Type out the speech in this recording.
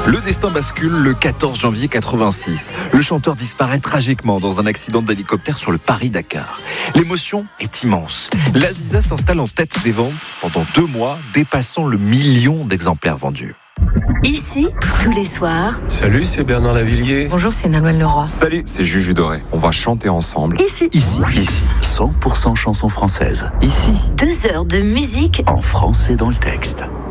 Le destin bascule le 14 janvier 86. Le chanteur disparaît tragiquement dans un accident d'hélicoptère sur le Paris-Dakar. L'émotion est immense. L'Aziza s'installe en tête des ventes pendant 2 mois, dépassant le 1 million d'exemplaires vendus. Ici, tous les soirs. Salut, c'est Bernard Lavillier. Bonjour, c'est Nolwenn Leroy. Salut, c'est Juju Doré. On va chanter ensemble. Ici. 100% chansons françaises. Ici, 2 heures de musique en français dans le texte.